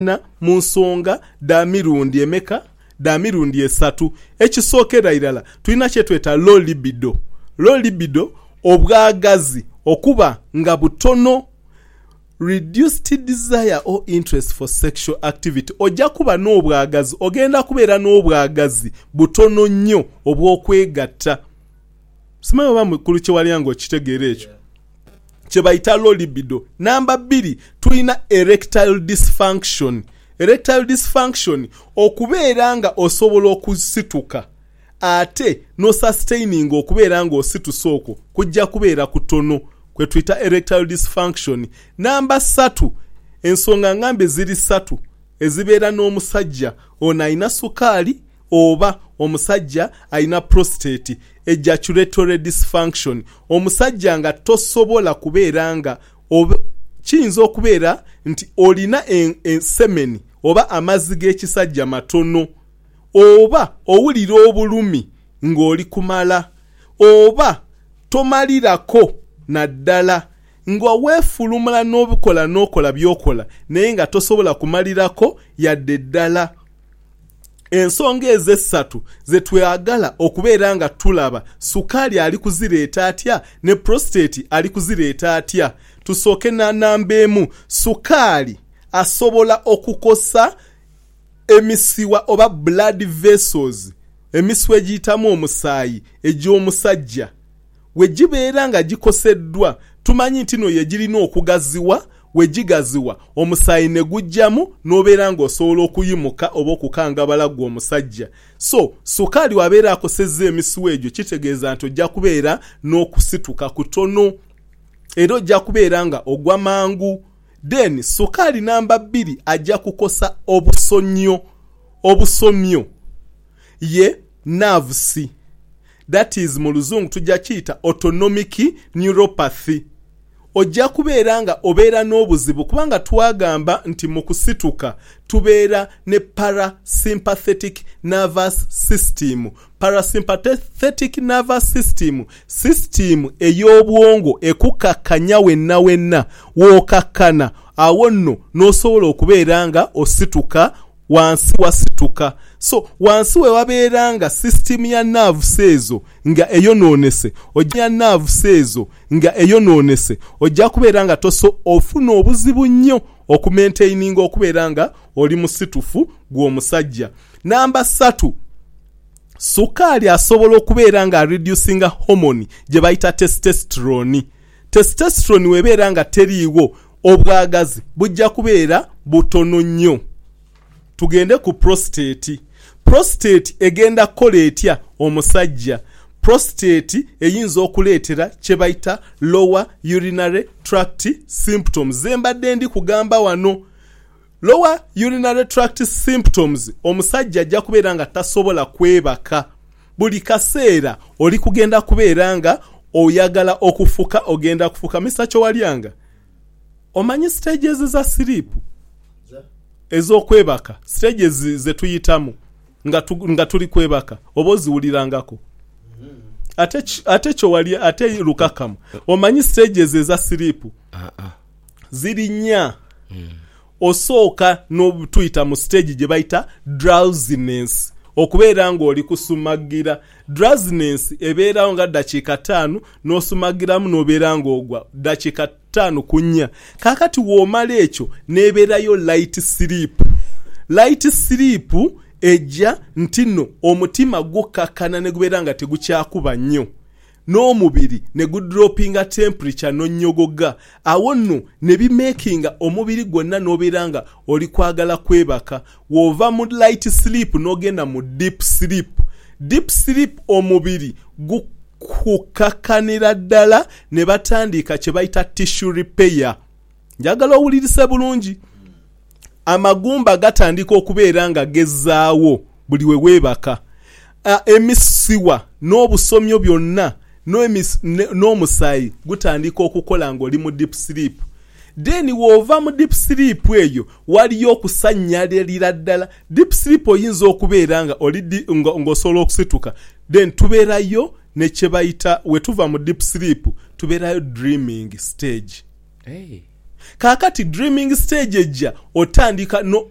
na mu nsonga da mirundi emeka da mirundi esatu. Ekisookera irala tulina kye tweta low libido. Low libido obwagazi okuba nga butono, reduced desire or interest for sexual activity. Ojja kuba n'obwagazi, ogenda kubeera n'obwagazi butono nnyo obw'okwegatta. Simanyi oba mukulu kye walya ng'okitegeera ekyo. Kye bayita low libido. Namba 2 tulina erectile dysfunction. Erectile dysfunction okubeera nga osobola okusituka ate no sustaining okubeera nga ositusa okwo kujja kubeera kutono, kwe tuyita erectile dysfunction. Namba 3 ensonga ngambe ziri 3 ezibeera n'omusajja ono ayina sukaali oba omusajja ayina prostate, ejaculatory dysfunction. Omusajja nga tosobola kubeera nga kiyinza okubeera nti olina ensemeni oba amazzi g'ekisajja matono, oba owulira obulumi ng'oli kumala, oba tomalirako naddala nga weefulumula n'okola by'okola naye nga tosobola kumalirako yadde ddala. Ensonga ez'essatu ze twagala okubeera nga tulaba sukaali ali kuzireeta atya ne prostate ali kuzireeta atya. Tusooke na namba 1, sukaali asobola okukosa emisiwa oba blood vessels, emisiwa egiyitamu omusaayi egy'omusajja. We gibeera nga gikoseddwa tumanyi nti no ye girina okugaziwa, we gigaziwa omusaayi ne gujjamu n'obeera ng'osobola okuyimuka oba okukanga balagwa omusajja. So sukaali wabeera akosezza emisiwa egyo kitegeeza nti ojja kubeera n'okusituka kutono era ojja kubeera nga ogwa mangu. Then sukaali namba 2 ajja kukosa obusomyo ye nerves, that is mu luzungu tujja kiyita autonomic neuropathy. Ojja kubeera nga obeera n'obuzibu kubanga twagamba nti mu kusituka tubeera ne parasympathetic nervous system. Parasympathetic nervous system ey'obwongo ekukakanya wenna w'okakkana awo nno n'osobola okubeera nga osituka wansi wasituka. So wansi we wabeera nga system ya nerves ezo nga eyonoonese, ojja nerves ezo nga eyonoonese, ojja kubeera nga ofuna obuzibu nnyo okumaintaininga okubeera nga oli musitufu gw'omusajja. Namba 3 sukaali asobola okubeera nga reducing hormone gye bayita testosterone. Testosterone webeera nga teriiwo obwagazi bujja kubeera butono nnyo. Tugende ku prostate. Prostate egenda kukola etya omusajja? Prostate eyinza okuleetera kye bayita lower urinary tract symptoms. Zembadde ndi kugamba wano. Lower urinary tract symptoms omusajja ajja kubeera nga tasobola kwebaka. Buli kaseera oli kugenda kubeera nga oyagala okufuka, ogenda kufuka. Mr. Chowalyanga, omanyi stages za sleep ez'okwebaka, stages ze tuyitamu nga tuli kwebaka oba oziwulirangako? Ate Chowali ate Lukakamu, omanyi stages eza sleep ziri 4. Osooka n'obutuyita mu stage gye bayita drowsiness, okubeera nga oli kusumagira. Drowsiness ebeerawo nga dakiika 5 n'osumagiramu n'obeera nga ogwa dakiika 5 ku 4. Kaakati w'omala ekyo n'ebeerayo light sleep. Light sleep ejja nti nno omutima gukakkana ne gubeera nga tegukyakuba nnyo, n'omubiri ne gudropinga temperature n'onnyogoga. Awo nno ne bimakinga omubiri gwonna n'obeera nga oli kwagala kwebaka. W'ova mu light sleep n'ogenda mu deep sleep. Deep sleep omubiri gukukakkanira ddala ne batandika kye bayita tissue repair. Njagala owulirise bulungi. Amagumba gatandika okubeera nga gezzaawo buli we weebaka. Emisiwa n'obusomyo byonna n'omusaayi gutandika okukola ng'oli mu deep sleep. Then w'ova mu deep sleep eyo waliyo okusanyalira ddala. Deep sleep oyinza okubeera nga oli ng'osobola okusituka. Then tubeerayo ne kye bayita we tuva mu deep sleep tubeerayo dreaming stage. Kaakati dreaming stage ejja otandika